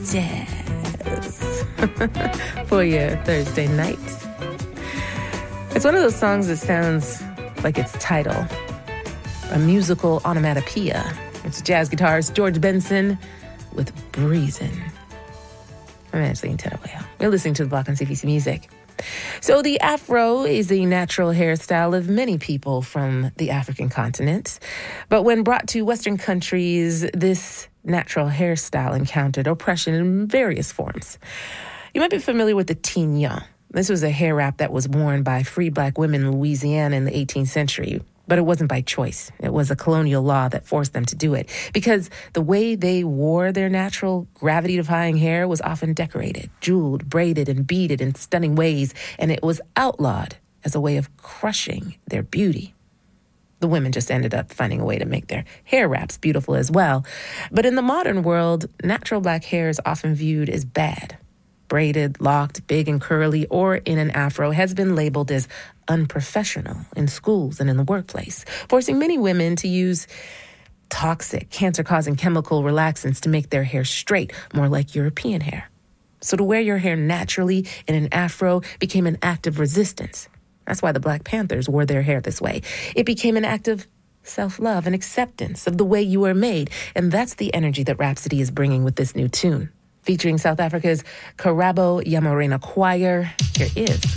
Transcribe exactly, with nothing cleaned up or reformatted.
jazz for your Thursday nights. It's one of those songs that sounds like its title, a musical onomatopoeia. It's jazz guitarist George Benson with Breezin'. I'm Ashley Tenaway. You're listening to The Block on C B C Music. So the afro is a natural hairstyle of many people from the African continent. But when brought to Western countries, this natural hairstyle encountered oppression in various forms. You might be familiar with the tignon. This was a hair wrap that was worn by free black women in Louisiana in the eighteenth century. But it wasn't by choice. It was a colonial law that forced them to do it because the way they wore their natural gravity-defying hair was often decorated, jeweled, braided, and beaded in stunning ways, and it was outlawed as a way of crushing their beauty. The women just ended up finding a way to make their hair wraps beautiful as well. But in the modern world, natural black hair is often viewed as bad. Braided, locked, big and curly, or in an afro has been labeled as unprofessional in schools and in the workplace, forcing many women to use toxic, cancer-causing chemical relaxants to make their hair straight, more like European hair. So to wear your hair naturally in an afro became an act of resistance. That's why the Black Panthers wore their hair this way. It became an act of self-love and acceptance of the way you are made, and that's the energy that Rhapsody is bringing with this new tune. Featuring South Africa's Karabo Yamorena Choir, here is